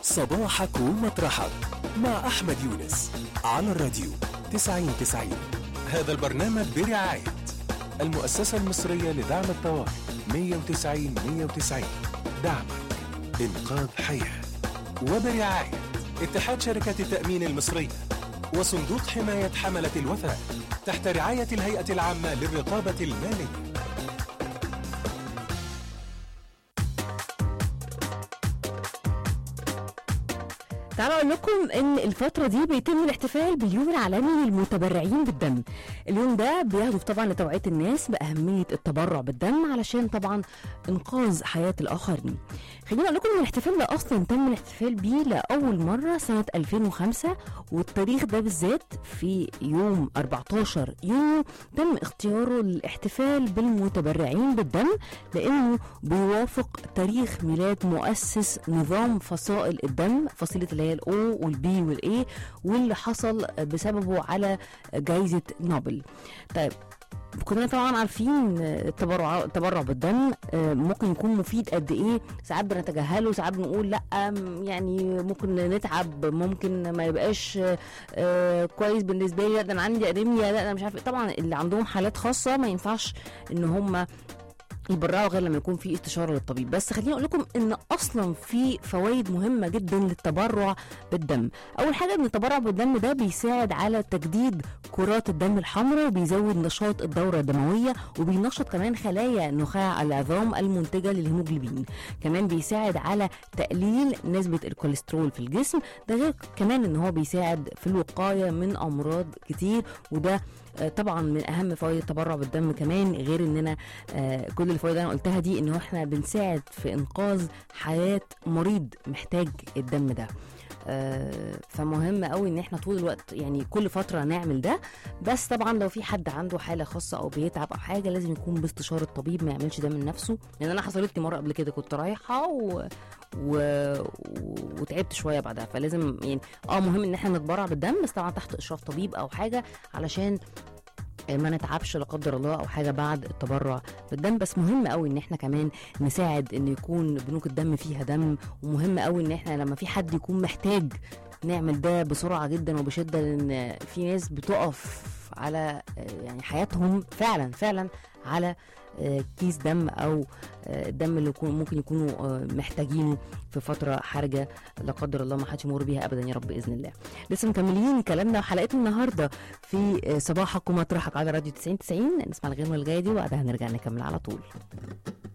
صباحك ومطرحك مع أحمد يونس على الراديو 90-90. هذا البرنامج برعاية المؤسسة المصرية لدعم الطوارئ 190-190. دعمك إنقاذ حياة. وبرعاية اتحاد شركات التأمين المصرية وصندوق حماية حملة الوثائق تحت رعاية الهيئة العامة للرقابة المالية. تعالوا اقول لكم ان الفتره دي بيتم الاحتفال باليوم العالمي للمتبرعين بالدم. اليوم ده بيهدف طبعا لتوعيه الناس باهميه التبرع بالدم علشان طبعا انقاذ حياه الاخرين. خليني اقول لكم ان الاحتفال ده اصلا تم الاحتفال بيه لاول مره سنه 2005، والتاريخ ده بالذات في يوم 14 يونيو تم اختياره للاحتفال بالمتبرعين بالدم لانه بيوافق تاريخ ميلاد مؤسس نظام فصائل الدم، فصيله اللي هي الاو والبي والاي، واللي حصل بسببه على جائزه نوبل. طيب كنا طبعا عارفين التبرع بالدم ممكن يكون مفيد قد ايه، ساعات بنتجاهله، ساعات بنقول لا يعني ممكن نتعب، ممكن ما يبقاش كويس بالنسبه لي، لا ده انا عندي انيميا، لا انا مش عارف. طبعا اللي عندهم حالات خاصه ما ينفعش ان هم يبرعوا غير لما يكون في استشاره للطبيب. بس خليني اقول لكم ان اصلا في فوائد مهمه جدا للتبرع بالدم. اول حاجه ان التبرع بالدم ده بيساعد على تجديد كرات الدم الحمراء، وبيزود نشاط الدوره الدمويه، وبينشط كمان خلايا نخاع العظام المنتجه للهيموجلوبين. كمان بيساعد على تقليل نسبه الكوليسترول في الجسم، ده غير كمان ان هو بيساعد في الوقايه من امراض كتير. وده طبعا من اهم فوائد التبرع بالدم. كمان غير اننا كل الفوائد انا قلتها دي، انه احنا بنساعد في انقاذ حياه مريض محتاج الدم ده. فمهم قوي ان احنا طول الوقت يعني كل فتره نعمل ده. بس طبعا لو في حد عنده حاله خاصه او بيتعب او حاجه لازم يكون باستشاره طبيب، ما يعملش ده من نفسه. لان انا حصلت لي مره قبل كده كنت رايحه وتعبت شويه بعدها. فلازم يعني مهم ان احنا نتبرع بالدم، بس طبعا تحت اشراف طبيب او حاجه علشان ما نتعبش لا قدر الله او حاجه بعد التبرع بالدم. بس مهم قوي ان احنا كمان نساعد ان يكون بنوك الدم فيها دم، ومهم قوي ان احنا لما في حد يكون محتاج نعمل ده بسرعه جدا وبشده، لان في ناس بتقف على يعني حياتهم فعلا فعلا على كيس دم او الدم اللي ممكن يكونوا محتاجينه في فتره حرجه لا قدر الله ما حدش يمر بيها ابدا يا رب باذن الله. لسه مكملين كلامنا وحلقتنا النهارده في صباحك ومطرحك على راديو 90-90. نسمع الغنوه الجايه دي وبعدها هنرجع نكمل على طول.